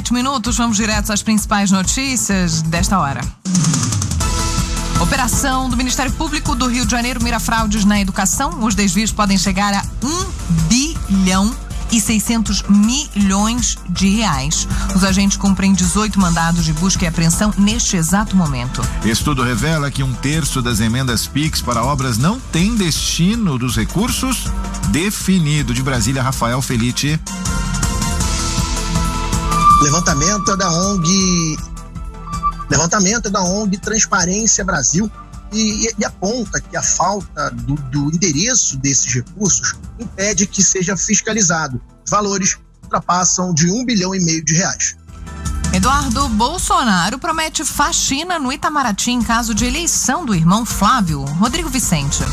7 minutos, vamos direto às principais notícias desta hora. Operação do Ministério Público do Rio de Janeiro mira fraudes na educação. Os desvios podem chegar a 1,6 bilhão de reais. Os agentes cumprem 18 mandados de busca e apreensão neste exato momento. Estudo revela que 1/3 das emendas PIX para obras não tem destino dos recursos definido. De Brasília, Rafael Felite. Levantamento da ONG Transparência Brasil e aponta que a falta do endereço desses recursos impede que seja fiscalizado. Os valores ultrapassam de 1,5 bilhão de reais. Eduardo Bolsonaro promete faxina no Itamaraty em caso de eleição do irmão Flávio. Rodrigo Vicente.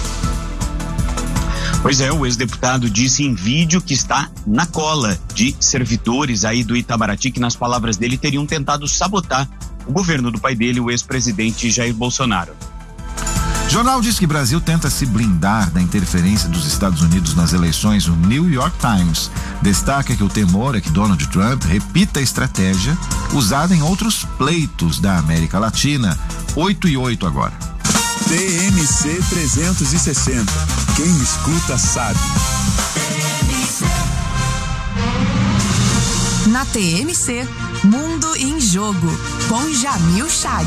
Pois é, o ex-deputado disse em vídeo que está na cola de servidores aí do Itamaraty que, nas palavras dele, teriam tentado sabotar o governo do pai dele, o ex-presidente Jair Bolsonaro. Jornal diz que o Brasil tenta se blindar da interferência dos Estados Unidos nas eleições. O New York Times destaca que o temor é que Donald Trump repita a estratégia usada em outros pleitos da América Latina. 8:08 agora. TMC 360. Quem escuta sabe. Na TMC, Mundo em Jogo, com Jamil Chad.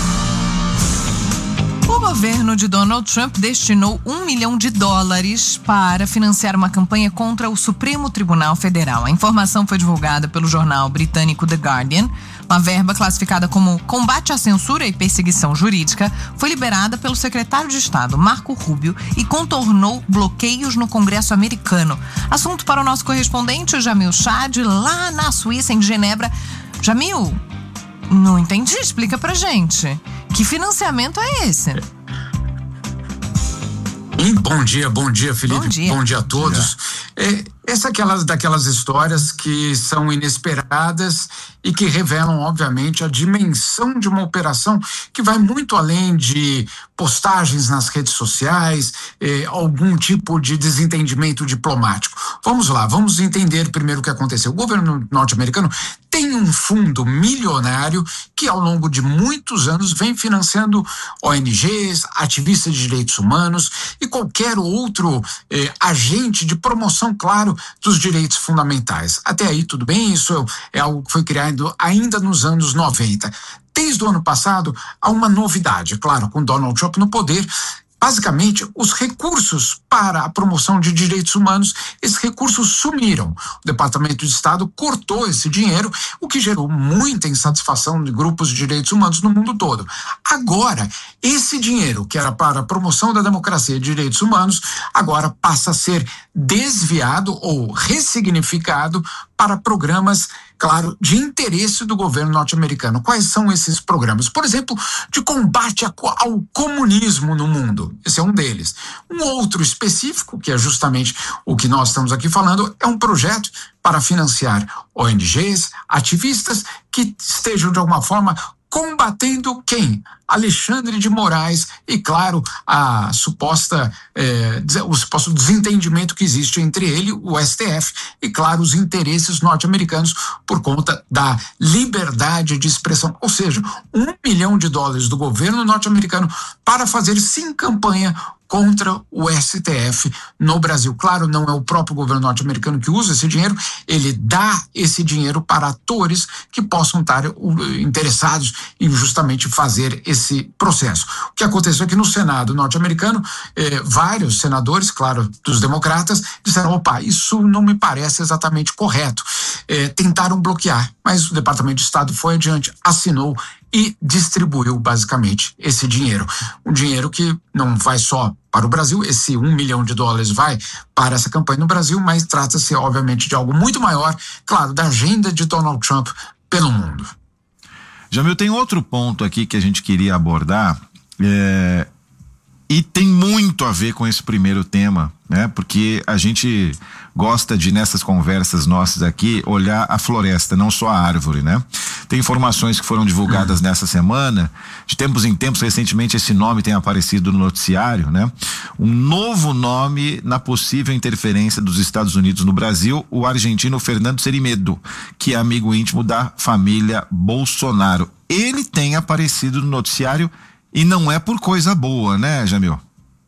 O governo de Donald Trump destinou $1 milhão para financiar uma campanha contra o Supremo Tribunal Federal. A informação foi divulgada pelo jornal britânico The Guardian. Uma verba classificada como combate à censura e perseguição jurídica foi liberada pelo secretário de Estado, Marco Rubio, e contornou bloqueios no Congresso americano. Assunto para o nosso correspondente, Jamil Chad, lá na Suíça, em Genebra. Jamil, não entendi, explica pra gente. Que financiamento é esse? Bom dia, Felipe. Bom dia a todos. Essa é daquelas histórias que são inesperadas e que revelam, obviamente, a dimensão de uma operação que vai muito além de postagens nas redes sociais, algum tipo de desentendimento diplomático. Vamos lá, vamos entender primeiro o que aconteceu. O governo norte-americano tem um fundo milionário que, ao longo de muitos anos, vem financiando ONGs, ativistas de direitos humanos e qualquer outro agente de promoção, claro, dos direitos fundamentais. Até aí, tudo bem, isso é algo que foi criado ainda nos anos 90. Desde o ano passado, há uma novidade, claro, com Donald Trump no poder. Basicamente, os recursos para a promoção de direitos humanos, esses recursos sumiram. O Departamento de Estado cortou esse dinheiro, o que gerou muita insatisfação de grupos de direitos humanos no mundo todo. Agora, esse dinheiro, que era para a promoção da democracia e direitos humanos, agora passa a ser desviado ou ressignificado para programas, claro, de interesse do governo norte-americano. Quais são esses programas? Por exemplo, de combate ao comunismo no mundo. Esse é um deles. Um outro específico, que é justamente o que nós estamos aqui falando, é um projeto para financiar ONGs, ativistas que estejam de alguma forma combatendo quem? Alexandre de Moraes e, claro, o suposto desentendimento que existe entre ele, o STF, e, claro, os interesses norte-americanos por conta da liberdade de expressão. Ou seja, $1 milhão do governo norte-americano para fazer, sim, campanha contra o STF no Brasil. Claro, não é o próprio governo norte-americano que usa esse dinheiro, ele dá esse dinheiro para atores que possam estar interessados em justamente fazer esse processo. O que aconteceu aqui no Senado norte-americano, vários senadores, claro, dos democratas, disseram, opa, isso não me parece exatamente correto. Tentaram bloquear, mas o Departamento de Estado foi adiante, assinou e distribuiu basicamente esse dinheiro. Um dinheiro que não vai só para o Brasil, esse $1 milhão vai para essa campanha no Brasil, mas trata-se obviamente de algo muito maior, claro, da agenda de Donald Trump pelo mundo. Jamil, tem outro ponto aqui que a gente queria abordar, e tem muito a ver com esse primeiro tema, né? Porque a gente gosta de, nessas conversas nossas aqui, olhar a floresta, não só a árvore, né? Tem informações que foram divulgadas nessa semana, de tempos em tempos, recentemente esse nome tem aparecido no noticiário, né? Um novo nome na possível interferência dos Estados Unidos no Brasil, o argentino Fernando Serimedo, que é amigo íntimo da família Bolsonaro. Ele tem aparecido no noticiário e não é por coisa boa, né, Jamil?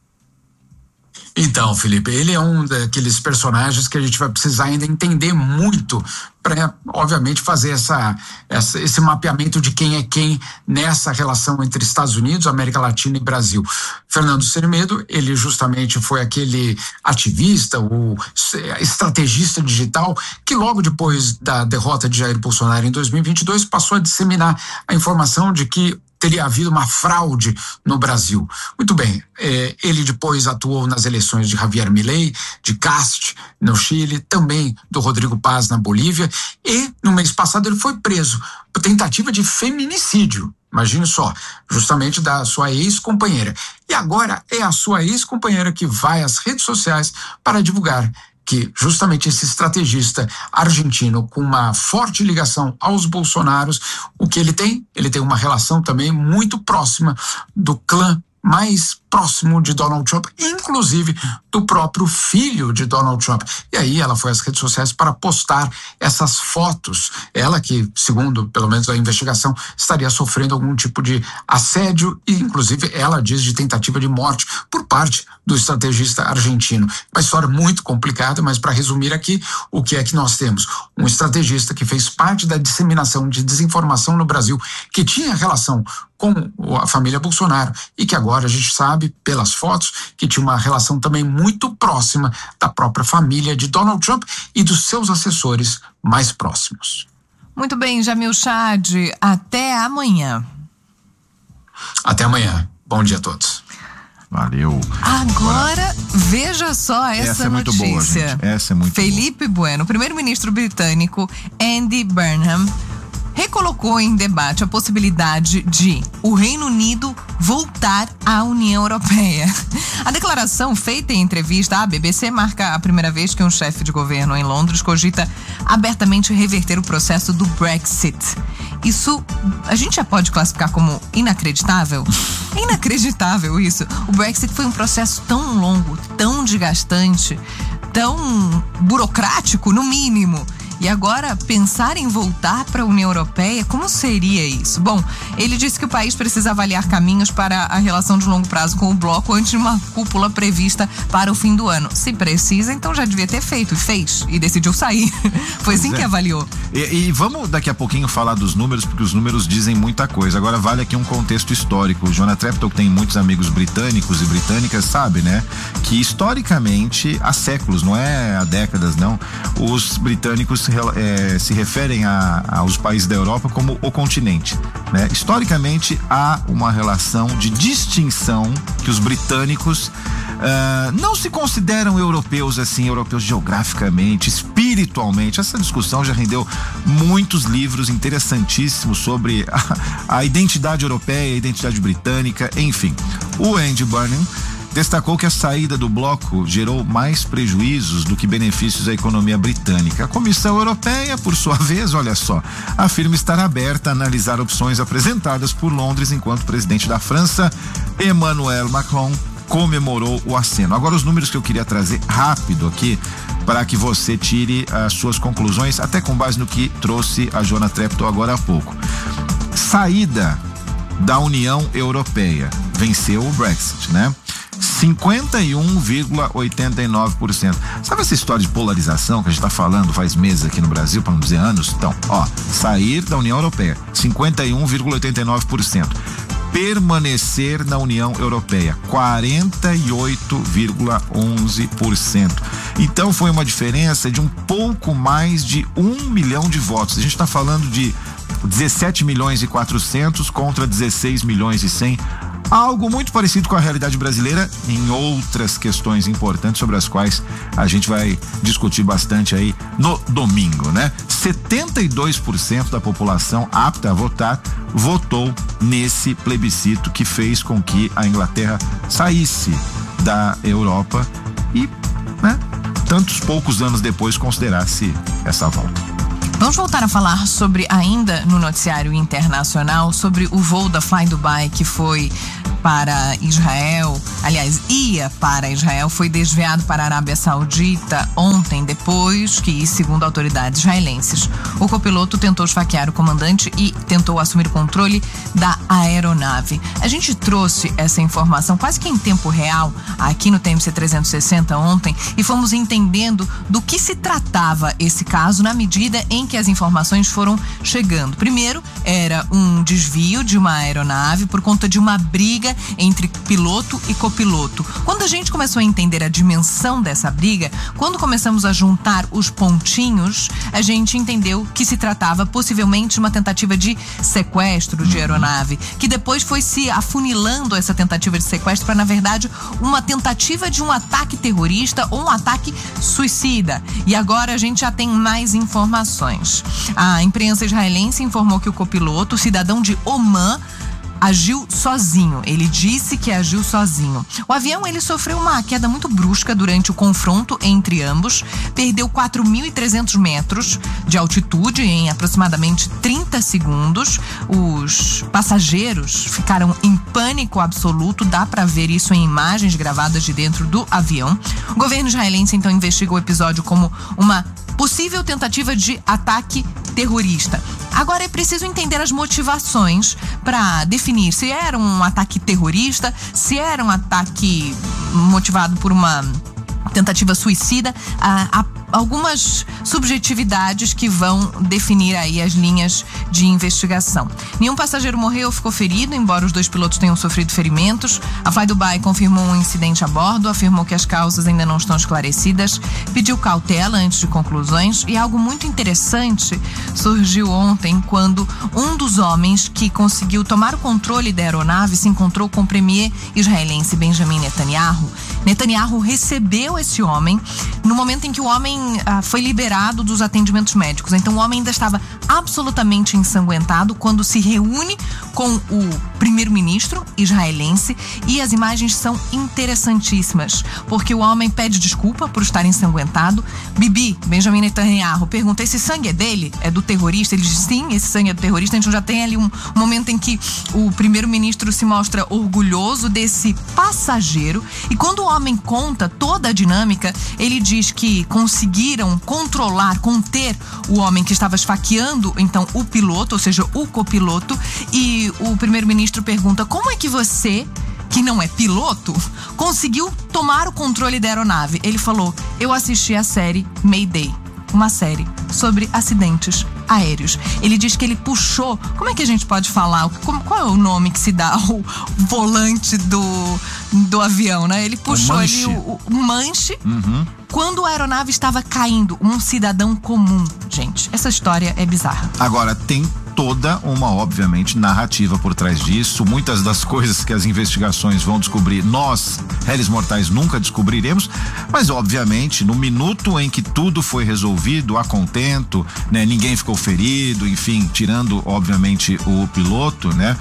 Então, Felipe, ele é um daqueles personagens que a gente vai precisar ainda entender muito para, obviamente, fazer esse mapeamento de quem é quem nessa relação entre Estados Unidos, América Latina e Brasil. Fernando Serimedo, ele justamente foi aquele ativista, o estrategista digital que logo depois da derrota de Jair Bolsonaro em 2022 passou a disseminar a informação de que teria havido uma fraude no Brasil. Muito bem, ele depois atuou nas eleições de Javier Milei, de Kast no Chile, também do Rodrigo Paz na Bolívia, e no mês passado ele foi preso por tentativa de feminicídio. Imagine só, justamente da sua ex-companheira. E agora é a sua ex-companheira que vai às redes sociais para divulgar que justamente esse estrategista argentino com uma forte ligação aos Bolsonaros, o que ele tem? Ele tem uma relação também muito próxima do clã mais próximo de Donald Trump, inclusive do próprio filho de Donald Trump. E aí ela foi às redes sociais para postar essas fotos. Ela que, segundo pelo menos a investigação, estaria sofrendo algum tipo de assédio e inclusive ela diz de tentativa de morte por parte do estrategista argentino. Uma história muito complicada, mas para resumir aqui, o que é que nós temos? Um estrategista que fez parte da disseminação de desinformação no Brasil, que tinha relação com a família Bolsonaro e que agora a gente sabe pelas fotos que tinha uma relação também muito próxima da própria família de Donald Trump e dos seus assessores mais próximos. Muito bem, Jamil Chad, até amanhã. Até amanhã. Bom dia a todos. Valeu. Agora, veja só essa é muito notícia. boa, gente. Essa é muito Felipe Bueno, o primeiro-ministro britânico Andy Burnham, recolocou em debate a possibilidade de o Reino Unido voltar à União Europeia. A declaração feita em entrevista à BBC marca a primeira vez que um chefe de governo em Londres cogita abertamente reverter o processo do Brexit. Isso a gente já pode classificar como inacreditável? É inacreditável isso. O Brexit foi um processo tão longo, tão desgastante, tão burocrático, no mínimo. E agora, pensar em voltar para a União Europeia, como seria isso? Bom, ele disse que o país precisa avaliar caminhos para a relação de longo prazo com o bloco antes de uma cúpula prevista para o fim do ano. Se precisa, então já devia ter feito, e fez, e decidiu sair. Foi assim que avaliou. E vamos daqui a pouquinho falar dos números, porque os números dizem muita coisa. Agora vale aqui um contexto histórico. O Jonah Treptow, que tem muitos amigos britânicos e britânicas, sabe, né? Que historicamente, há séculos, não é há décadas, não, os britânicos se referem aos países da Europa como o continente, né? Historicamente há uma relação de distinção que os britânicos não se consideram europeus assim, europeus geograficamente, espiritualmente. Essa discussão já rendeu muitos livros interessantíssimos sobre a identidade europeia, a identidade britânica, enfim. O Andy Burnham destacou que a saída do bloco gerou mais prejuízos do que benefícios à economia britânica. A Comissão Europeia, por sua vez, olha só, afirma estar aberta a analisar opções apresentadas por Londres, enquanto o presidente da França, Emmanuel Macron, comemorou o aceno. Agora os números que eu queria trazer rápido aqui, para que você tire as suas conclusões, até com base no que trouxe a Jonah Treptow agora há pouco. Saída da União Europeia. Venceu o Brexit, né? 51,89%. Sabe essa história de polarização que a gente está falando faz meses aqui no Brasil, para não dizer anos? Então, sair da União Europeia, 51,89%. Permanecer na União Europeia, 48,11%. Então foi uma diferença de um pouco mais de 1 milhão de votos. A gente está falando de 17 milhões e 400 contra 16 milhões e 100. Algo muito parecido com a realidade brasileira em outras questões importantes sobre as quais a gente vai discutir bastante aí no domingo, né? 72% da população apta a votar votou nesse plebiscito que fez com que a Inglaterra saísse da Europa e, né, tantos poucos anos depois considerasse essa volta. Vamos voltar a falar sobre, ainda no noticiário internacional, sobre o voo da Flydubai que foi para Israel, aliás, ia para Israel, foi desviado para a Arábia Saudita ontem, depois que, segundo autoridades israelenses, o copiloto tentou esfaquear o comandante e tentou assumir o controle da aeronave. A gente trouxe essa informação quase que em tempo real aqui no TMC 360 ontem e fomos entendendo do que se tratava esse caso na medida em que as informações foram chegando. Primeiro, era um desvio de uma aeronave por conta de uma briga entre piloto e copiloto. Quando a gente começou a entender a dimensão dessa briga, quando começamos a juntar os pontinhos, a gente entendeu que se tratava possivelmente de uma tentativa de sequestro de aeronave, que depois foi se afunilando essa tentativa de sequestro para, na verdade, uma tentativa de um ataque terrorista ou um ataque suicida. E agora a gente já tem mais informações. A imprensa israelense informou que o copiloto, cidadão de Omã, agiu sozinho. Ele disse que agiu sozinho. O avião, ele sofreu uma queda muito brusca durante o confronto entre ambos, perdeu 4.300 metros de altitude em aproximadamente 30 segundos. Os passageiros ficaram em pânico absoluto, dá para ver isso em imagens gravadas de dentro do avião. O governo israelense então investiga o episódio como uma possível tentativa de ataque terrorista. Agora é preciso entender as motivações para definir se era um ataque terrorista, se era um ataque motivado por uma tentativa suicida. Há algumas subjetividades que vão definir aí as linhas de investigação. Nenhum passageiro morreu ou ficou ferido, embora os 2 pilotos tenham sofrido ferimentos. A Flydubai confirmou um incidente a bordo, afirmou que as causas ainda não estão esclarecidas, pediu cautela antes de conclusões, e algo muito interessante surgiu ontem quando um dos homens que conseguiu tomar o controle da aeronave se encontrou com o premier israelense Benjamin Netanyahu. Netanyahu recebeu esse homem no momento em que o homem foi liberado dos atendimentos médicos. Então o homem ainda estava absolutamente ensanguentado quando se reúne com o primeiro-ministro israelense, e as imagens são interessantíssimas, porque o homem pede desculpa por estar ensanguentado. Bibi, Benjamin Netanyahu, pergunta: esse sangue é dele? É do terrorista? Ele diz: sim, esse sangue é do terrorista. Então já tem ali um momento em que o primeiro-ministro se mostra orgulhoso desse passageiro, e quando o homem conta toda a dinâmica, ele diz que conseguiram conter o homem que estava esfaqueando então o piloto, ou seja, o copiloto, e o primeiro-ministro pergunta: como é que você, que não é piloto, conseguiu tomar o controle da aeronave? Ele falou: eu assisti a série Mayday, uma série sobre acidentes aéreos. Ele diz que ele puxou, como é que a gente pode falar? Qual é o nome que se dá ao volante do avião, né? Ele puxou ali o manche. Quando a aeronave estava caindo, um cidadão comum. Gente, essa história é bizarra. Agora, tem toda uma, obviamente, narrativa por trás disso. Muitas das coisas que as investigações vão descobrir, nós, réis mortais, nunca descobriremos, mas, obviamente, no minuto em que tudo foi resolvido, a contento, né, ninguém ficou ferido, enfim, tirando, obviamente, o piloto, né,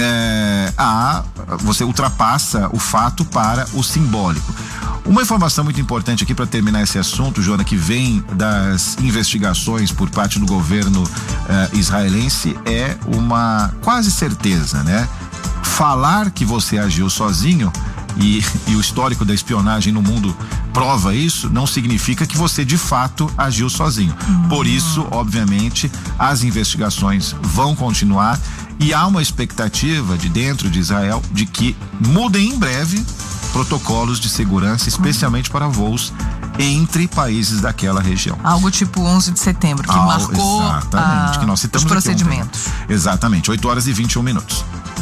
você ultrapassa o fato para o simbólico. Uma informação muito importante aqui para terminar esse assunto, Joana, que vem das investigações por parte do governo israelense, é uma quase certeza, né? Falar que você agiu sozinho, e o histórico da espionagem no mundo prova isso, não significa que você de fato agiu sozinho. Por isso, obviamente, as investigações vão continuar, e há uma expectativa de dentro de Israel de que mudem em breve protocolos de segurança, especialmente para voos entre países daquela região. Algo tipo 11 de setembro, que marcou exatamente, que nós citamos os procedimentos. Exatamente, 8h21.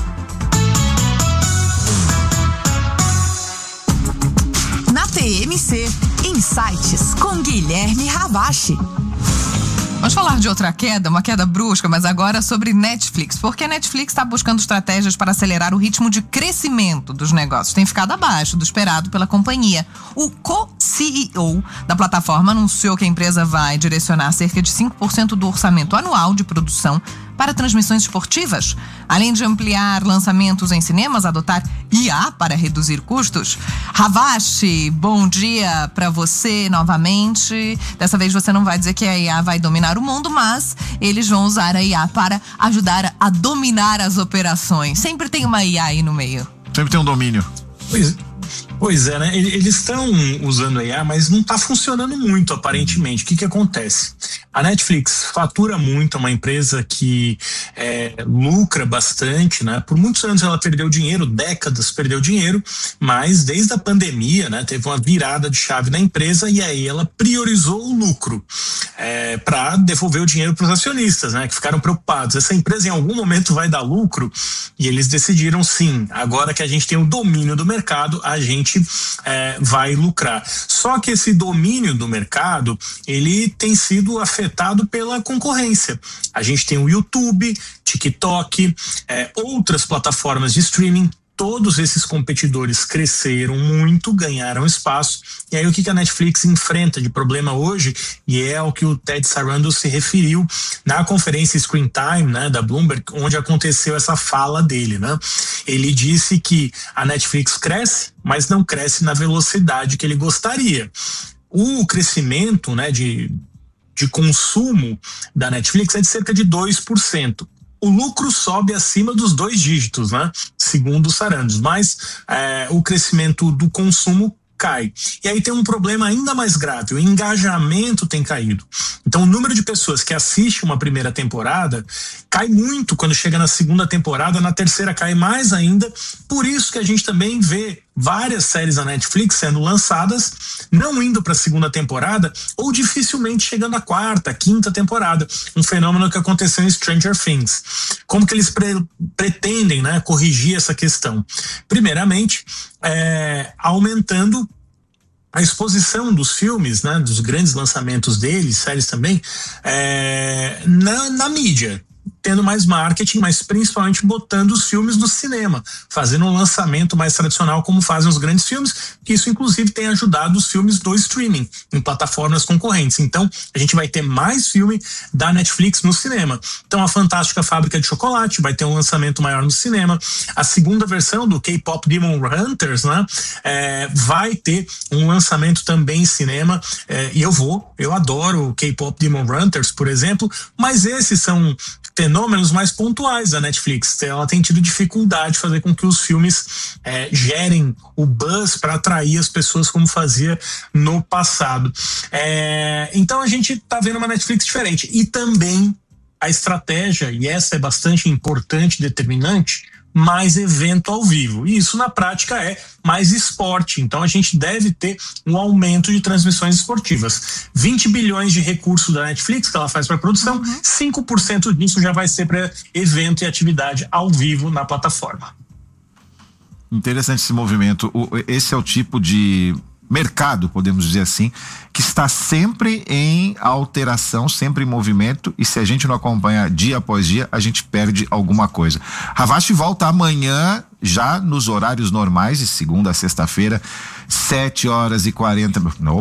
Na TMC, Insights com Guilherme Ravache. Vamos falar de outra queda, uma queda brusca, mas agora sobre Netflix, porque a Netflix está buscando estratégias para acelerar o ritmo de crescimento dos negócios. Tem ficado abaixo do esperado pela companhia. O co-CEO da plataforma anunciou que a empresa vai direcionar cerca de 5% do orçamento anual de produção para transmissões esportivas? Além de ampliar lançamentos em cinemas, adotar IA para reduzir custos? Ravache, bom dia para você novamente. Dessa vez você não vai dizer que a IA vai dominar o mundo, mas eles vão usar a IA para ajudar a dominar as operações. Sempre tem uma IA aí no meio. Sempre tem um domínio. Pois é, né? Eles estão usando a IA, mas não está funcionando muito, aparentemente. O que acontece? A Netflix fatura muito, é uma empresa que lucra bastante, né? Por muitos anos ela perdeu dinheiro, décadas perdeu dinheiro, mas desde a pandemia, né, teve uma virada de chave na empresa e aí ela priorizou o lucro para devolver o dinheiro para os acionistas, né? Que ficaram preocupados. Essa empresa em algum momento vai dar lucro e eles decidiram, sim, agora que a gente tem o domínio do mercado, a gente vai lucrar. Só que esse domínio do mercado, ele tem sido afetado pela concorrência. A gente tem o YouTube, TikTok, outras plataformas de streaming. Todos esses competidores cresceram muito, ganharam espaço. E aí o que a Netflix enfrenta de problema hoje, e é ao que o Ted Sarandos se referiu na conferência Screen Time, né, da Bloomberg, onde aconteceu essa fala dele, né? Ele disse que a Netflix cresce, mas não cresce na velocidade que ele gostaria. O crescimento, né, de consumo da Netflix é de cerca de 2%. O lucro sobe acima dos 2 dígitos, né? Segundo o Sarandos, mas o crescimento do consumo cai. E aí tem um problema ainda mais grave, o engajamento tem caído. Então o número de pessoas que assistem uma primeira temporada cai muito quando chega na segunda temporada, na terceira cai mais ainda. Por isso que a gente também vê várias séries da Netflix sendo lançadas, não indo para a segunda temporada ou dificilmente chegando à quarta, quinta temporada. Um fenômeno que aconteceu em Stranger Things. Como que eles pretendem, né, corrigir essa questão? Primeiramente, aumentando a exposição dos filmes, né, dos grandes lançamentos deles, séries também, na mídia. Tendo mais marketing, mas principalmente botando os filmes no cinema, fazendo um lançamento mais tradicional como fazem os grandes filmes, que isso inclusive tem ajudado os filmes do streaming em plataformas concorrentes. Então a gente vai ter mais filme da Netflix no cinema. Então a Fantástica Fábrica de Chocolate vai ter um lançamento maior no cinema. A segunda versão do K-Pop Demon Hunters, né, vai ter um lançamento também em cinema, e eu adoro o K-Pop Demon Hunters, por exemplo, mas esses são fenômenos mais pontuais da Netflix. Ela tem tido dificuldade de fazer com que os filmes gerem o buzz para atrair as pessoas como fazia no passado. Então a gente está vendo uma Netflix diferente. E também a estratégia, e essa é bastante importante, determinante, mais evento ao vivo. E isso na prática é mais esporte. Então a gente deve ter um aumento de transmissões esportivas. 20 bilhões de recursos da Netflix que ela faz para produção, 5% disso já vai ser para evento e atividade ao vivo na plataforma. Interessante esse movimento. Esse é o tipo de mercado, podemos dizer assim, que está sempre em alteração, sempre em movimento, e se a gente não acompanha dia após dia, a gente perde alguma coisa. Ravache volta amanhã, já nos horários normais, de segunda a sexta-feira, 7 horas e 40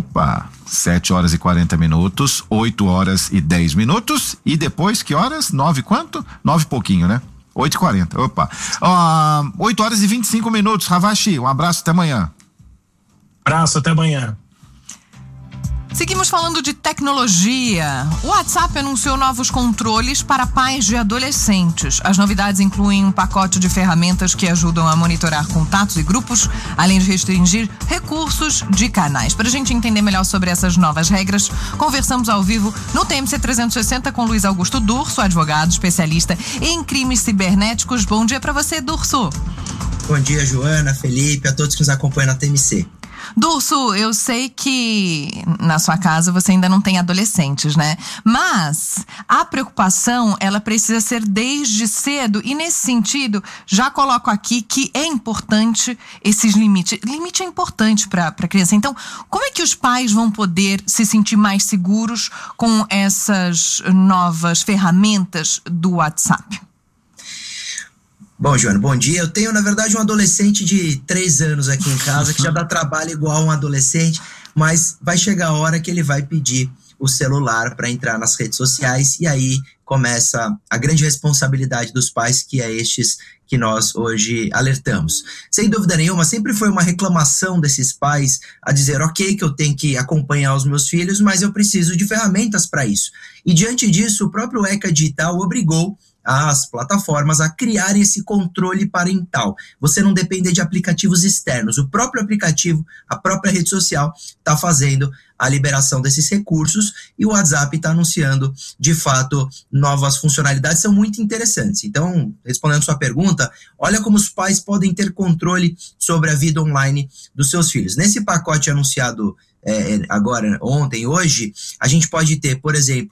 minutos, 8 horas e 10 minutos, e depois, que horas? 9 quanto? 9 e pouquinho, né? 8h40, 8 horas e 25 minutos, Ravache, um abraço, até amanhã. Abraço, até amanhã. Seguimos falando de tecnologia. O WhatsApp anunciou novos controles para pais de adolescentes. As novidades incluem um pacote de ferramentas que ajudam a monitorar contatos e grupos, além de restringir recursos de canais. Para a gente entender melhor sobre essas novas regras, conversamos ao vivo no TMC 360 com Luiz Augusto Durso, advogado especialista em crimes cibernéticos. Bom dia para você, Durso. Bom dia, Joana, Felipe, a todos que nos acompanham na TMC. Durso, eu sei que na sua casa você ainda não tem adolescentes, né? Mas a preocupação, ela precisa ser desde cedo, e nesse sentido, já coloco aqui que é importante esses limites. Limite é importante para a criança. Então, como é que os pais vão poder se sentir mais seguros com essas novas ferramentas do WhatsApp? Bom, Joana, bom dia. Eu tenho, na verdade, um adolescente de 3 anos aqui em casa, que já dá trabalho igual um adolescente, mas vai chegar a hora que ele vai pedir o celular para entrar nas redes sociais, e aí começa a grande responsabilidade dos pais, que é estes que nós hoje alertamos. Sem dúvida nenhuma, sempre foi uma reclamação desses pais a dizer, ok, que eu tenho que acompanhar os meus filhos, mas eu preciso de ferramentas para isso. E diante disso, o próprio ECA Digital obrigou as plataformas a criarem esse controle parental. Você não depender de aplicativos externos. O próprio aplicativo, a própria rede social está fazendo a liberação desses recursos, e o WhatsApp está anunciando, de fato, novas funcionalidades, são muito interessantes. Então, respondendo sua pergunta, olha como os pais podem ter controle sobre a vida online dos seus filhos. Nesse pacote anunciado agora, ontem, hoje, a gente pode ter, por exemplo,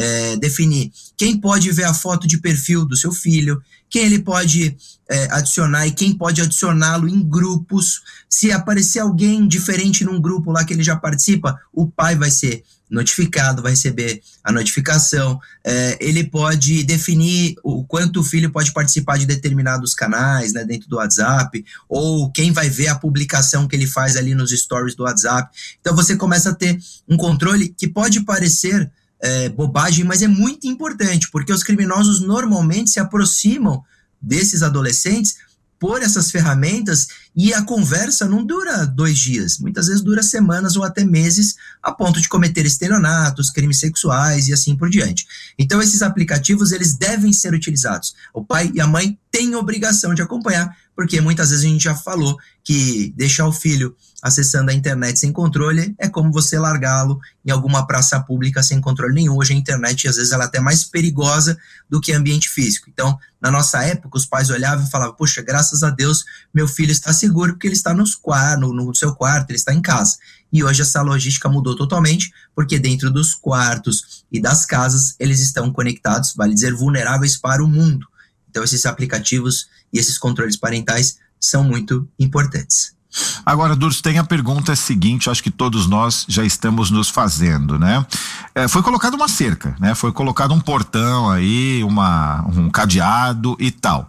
definir quem pode ver a foto de perfil do seu filho, quem ele pode adicionar e quem pode adicioná-lo em grupos. Se aparecer alguém diferente num grupo lá que ele já participa, o pai vai ser notificado, vai receber a notificação. Ele pode definir o quanto o filho pode participar de determinados canais, né, dentro do WhatsApp, ou quem vai ver a publicação que ele faz ali nos stories do WhatsApp. Então você começa a ter um controle que pode parecer bobagem, mas é muito importante, porque os criminosos normalmente se aproximam desses adolescentes por essas ferramentas, e a conversa não dura 2 dias, muitas vezes dura semanas ou até meses, a ponto de cometer estelionatos, crimes sexuais e assim por diante. Então esses aplicativos, eles devem ser utilizados. O pai e a mãe têm obrigação de acompanhar, porque muitas vezes a gente já falou que deixar o filho acessando a internet sem controle é como você largá-lo em alguma praça pública sem controle nenhum. Hoje a internet, às vezes, ela é até mais perigosa do que ambiente físico. Então, na nossa época, os pais olhavam e falavam, poxa, graças a Deus, meu filho está seguro porque ele está no seu quarto, ele está em casa. E hoje essa logística mudou totalmente, porque dentro dos quartos e das casas, eles estão conectados, vale dizer, vulneráveis para o mundo. Então, esses aplicativos e esses controles parentais são muito importantes. Agora, Durso, tem a pergunta seguinte, acho que todos nós já estamos nos fazendo, né? Foi colocada uma cerca, né? Foi colocado um portão aí, um cadeado e tal.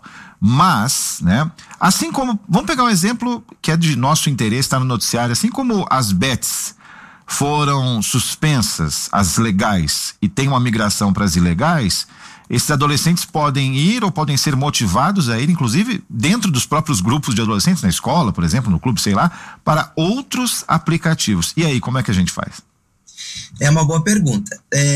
Mas, né? Assim como, vamos pegar um exemplo que é de nosso interesse, está no noticiário, assim como as bets foram suspensas, as legais, e tem uma migração para as ilegais, esses adolescentes podem ir ou podem ser motivados a ir, inclusive dentro dos próprios grupos de adolescentes, na escola, por exemplo, no clube, sei lá, para outros aplicativos. E aí, como é que a gente faz? É uma boa pergunta.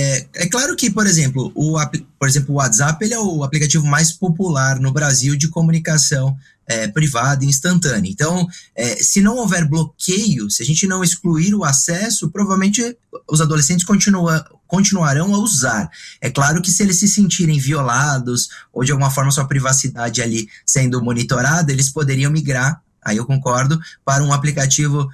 É claro que, por exemplo, o WhatsApp, ele é o aplicativo mais popular no Brasil de comunicação privada e instantânea. Então, se não houver bloqueio, se a gente não excluir o acesso, provavelmente os adolescentes continuarão a usar. É claro que se eles se sentirem violados ou de alguma forma sua privacidade ali sendo monitorada, eles poderiam migrar, aí eu concordo, para um aplicativo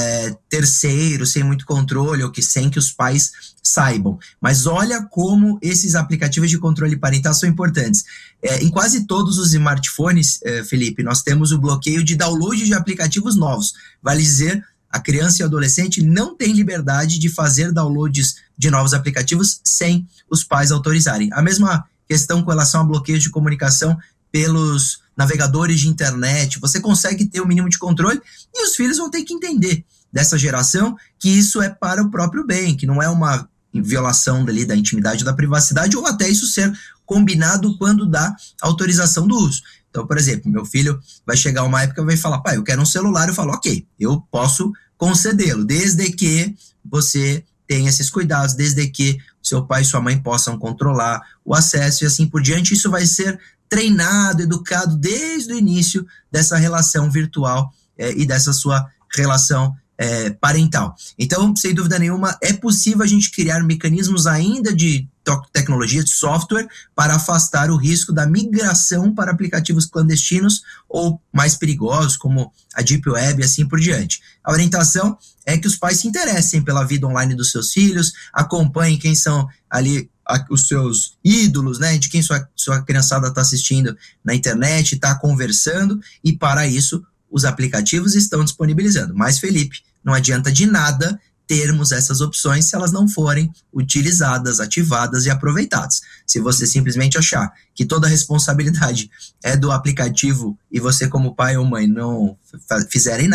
terceiro, sem muito controle, ou sem que os pais saibam. Mas olha como esses aplicativos de controle parental são importantes. Em quase todos os smartphones, Felipe, nós temos o bloqueio de download de aplicativos novos. Vale dizer, a criança e o adolescente não tem liberdade de fazer downloads de novos aplicativos sem os pais autorizarem. A mesma questão com relação a bloqueios de comunicação pelos navegadores de internet. Você consegue ter o mínimo de controle e os filhos vão ter que entender dessa geração que isso é para o próprio bem, que não é uma violação da intimidade ou da privacidade, ou até isso ser combinado quando dá autorização do uso. Então, por exemplo, meu filho vai chegar uma época e vai falar, pai, eu quero um celular. Eu falo, ok, eu posso concedê-lo, desde que você tenha esses cuidados, desde que seu pai e sua mãe possam controlar o acesso e assim por diante. Isso vai ser treinado, educado desde o início dessa relação virtual e dessa sua relação parental. Então, sem dúvida nenhuma, é possível a gente criar mecanismos ainda de tecnologia, de software, para afastar o risco da migração para aplicativos clandestinos ou mais perigosos, como a Deep Web e assim por diante. A orientação é que os pais se interessem pela vida online dos seus filhos, acompanhem quem são ali os seus ídolos, né, de quem sua criançada está assistindo na internet, está conversando, e para isso os aplicativos estão disponibilizando. Mas, Felipe, não adianta de nada termos essas opções se elas não forem utilizadas, ativadas e aproveitadas. Se você simplesmente achar que toda a responsabilidade é do aplicativo e você como pai ou mãe não fizerem nada,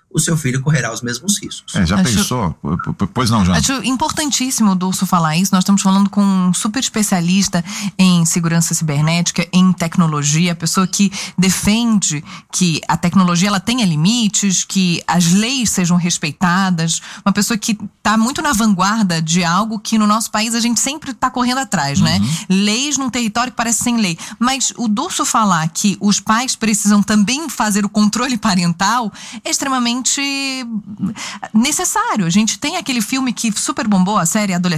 o seu filho correrá os mesmos riscos. Pensou? Pois não, João? Acho importantíssimo o Dulcio falar isso. Nós estamos falando com um super especialista em segurança cibernética, em tecnologia, pessoa que defende que a tecnologia ela tenha limites, que as leis sejam respeitadas, uma pessoa que está muito na vanguarda de algo que no nosso país a gente sempre está correndo atrás, né? Leis num território que parece sem lei. Mas o Dulcio falar que os pais precisam também fazer o controle parental é extremamente necessário. A gente tem aquele filme que super bombou, a série Adolescente,